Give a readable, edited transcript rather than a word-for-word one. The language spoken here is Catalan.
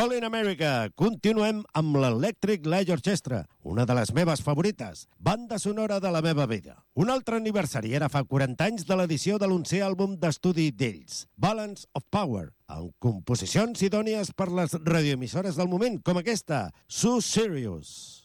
All in America. Continuem amb l'Electric Light Orchestra, una de les meves favorites, banda sonora de la meva vida. Un altre aniversari era fa 40 anys de l'edició de l'11è àlbum d'estudi d'ells, Balance of Power, amb composicions idònies per les radioemissores del moment, com aquesta, So Serious.